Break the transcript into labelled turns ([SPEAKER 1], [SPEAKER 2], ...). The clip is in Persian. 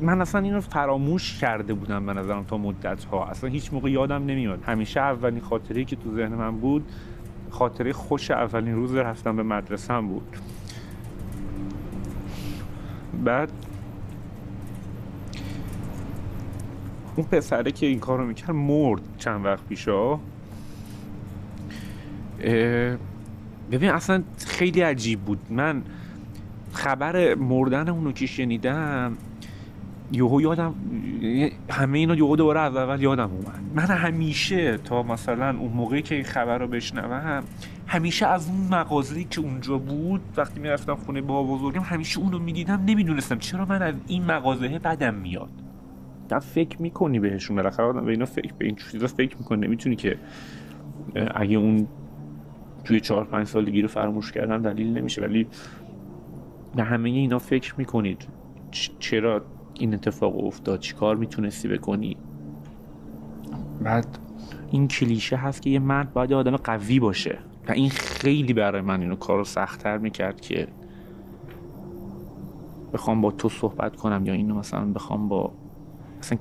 [SPEAKER 1] من اصلا اینو فراموش کرده بودم به نظرم تا مدت‌ها، اصلا هیچ موقع یادم نمیاد. همیشه اولین خاطره‌ای که تو ذهن من بود خاطره خوش اولین روز رفتم به مدرسه‌ام بود. بعد اون پسره که این کارو میکرد مرد چند وقت پیشا. ببین اصلا خیلی عجیب بود. من خبر مردن اونو که شنیدم یهو یادم، همه اینا یهو دوباره از اول یادم اومد. من همیشه تا مثلا اون موقعی که این خبر رو بشنوم، همیشه از اون مغازه‌ای که اونجا بود وقتی میرفتم خونه بابا بزرگم همیشه اونو میدیدم، نمیدونستم چرا من از این مغازه بدم میاد. تا فکر میکنی بهشون، بالاخره آدم به اینا فکر، به این چیزا فکر میکنه، نمیتونی که اگه اون توی 4-5 سالگی رو فراموش کردن دلیل نمیشه، ولی به همه اینا فکر میکنید چرا این اتفاق افتاد، چی کار میتونستی بکنی. بعد این کلیشه هست که یه مرد باید آدم قوی باشه و این خیلی برای من اینو کارو سخت‌تر میکرد که بخوام با تو صحبت کنم یا اینو مثلا بخوام با